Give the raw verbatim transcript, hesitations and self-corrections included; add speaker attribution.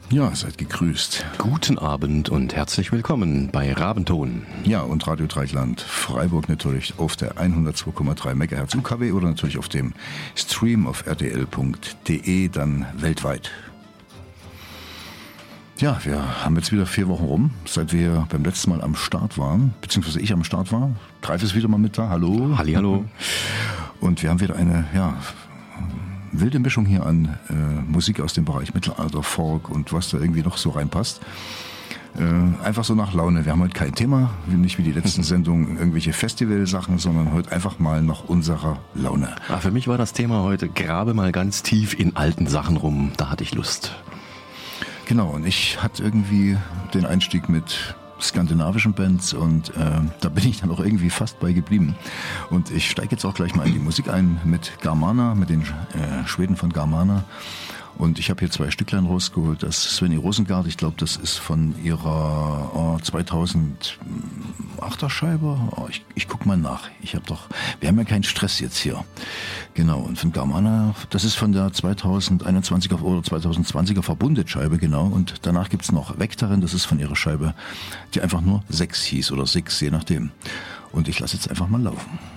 Speaker 1: Ja, seid gegrüßt.
Speaker 2: Guten Abend und herzlich willkommen bei Rabenton.
Speaker 1: Ja, und Radio Dreieckland Freiburg natürlich auf der hundertzwei Komma drei Megahertz U K W oder natürlich auf dem Stream auf r t l punkt d e, dann weltweit. Ja, wir haben jetzt wieder vier Wochen rum, seit wir beim letzten Mal am Start waren, beziehungsweise ich am Start war. Greif ist wieder mal mit da, hallo.
Speaker 2: Hallihallo. Und
Speaker 1: wir haben wieder eine, ja... wilde Mischung hier an äh, Musik aus dem Bereich Mittelalter, Folk und was da irgendwie noch so reinpasst. Äh, einfach so nach Laune. Wir haben heute kein Thema, nicht wie die letzten Sendungen irgendwelche Festivalsachen, sondern heute einfach mal nach unserer Laune.
Speaker 2: Ach, für mich war das Thema heute, grabe mal ganz tief in alten Sachen rum, da hatte ich Lust.
Speaker 1: Genau, und ich hatte irgendwie den Einstieg mit skandinavischen Bands und äh, da bin ich dann auch irgendwie fast bei geblieben. Und ich steige jetzt auch gleich mal in die Musik ein mit Garmana, mit den äh, Schweden von Garmana. Und ich habe hier zwei Stücklein rausgeholt. Das Svenny Rosengard, ich glaube, das ist von ihrer oh, zweitausendachter Scheibe. Oh, ich, ich guck mal nach. Ich habe doch, wir haben ja keinen Stress jetzt hier. Genau, und von Garmana, das ist von der zweitausendeinundzwanziger oder zweitausendzwanziger Verbundet-Scheibe, genau. Und danach gibt's noch Vektarin, das ist von ihrer Scheibe, die einfach nur Sechs hieß oder Six, je nachdem. Und ich lasse jetzt einfach mal laufen.